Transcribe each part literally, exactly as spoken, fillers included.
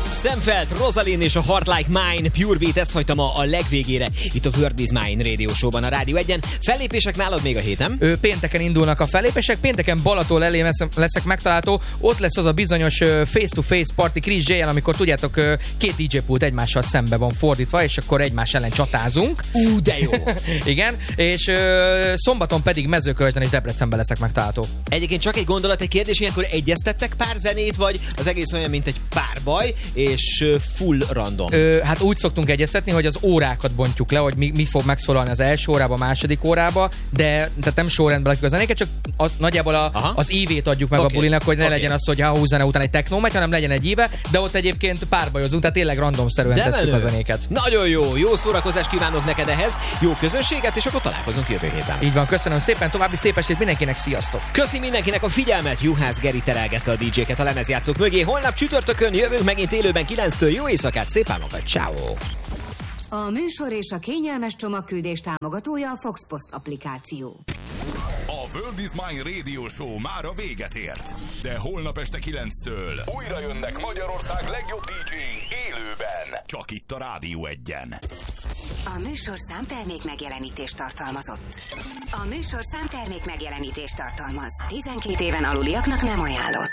Szemfeld, Rosalind és a Heart Like Mine, Pure Beat, ezt hagytam a, a legvégére itt a World is Mine Radio Show-ban, a Rádió egyen. Fellépések nálad még a héten? Ő, pénteken indulnak a fellépések, pénteken Balaton elé leszek megtalálható, ott lesz az a bizonyos face-to-face party Chris J-jel, amikor tudjátok, két dé jé pult egymással szembe van fordítva, és akkor egymás ellen csatázunk. Ú, de jó! Igen, és ö, szombaton pedig Mezőkölten és Debrecenben leszek megtalálható. Egyébként csak egy gondolat, egy kérdés, ilyenkor egyeztettek pár zenét, vagy az egész olyan, mint egy párbaj, és full random? Ö, hát úgy szoktunk egyeztetni, hogy az órákat bontjuk le, hogy mi, mi fog megszólalni az első órába, a második órába, de tehát nem sorrendben lakjuk a zenéket, csak a, nagyjából a, az ívét adjuk meg okay. a bulinak, hogy ne okay. legyen az, hogy ha húsz zene után egy techno megy, hanem legyen egy íve, de ott egyébként párbajozunk, tehát tényleg randomszerűen de tesszük menő. a zenéket. Nagyon jó, jó szórakozást kívánok neked ehhez, jó közönséget, és akkor találkozunk jövő héten. Így van, köszönöm szépen, további szép estét mindenkinek, sziasztok! Köszi mindenkinek a figyelmet, Juhász Geri terelgette a dé jéket a lemezjátszók mögé. Holnap csütörtökön jövünk megint élőben kilenctől. Jó éjszakát, szép álmokat, ciao. A műsor és a kényelmes csomagküldés támogatója a Fox Post applikáció. A World is Mine Radio Show már a véget ért, de holnap este kilenctől újra jönnek Magyarország legjobb dé jéi élőben, csak itt a Rádió egyen. A műsor számtermék megjelenítést tartalmazott. A műsor számtermék megjelenítést tartalmaz. tizenkét éven aluliaknak nem ajánlott.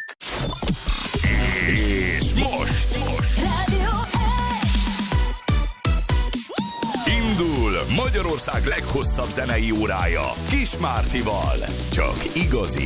És most, most. Rádió Indul Magyarország leghosszabb zenei órája Kis Mártival. Csak igazi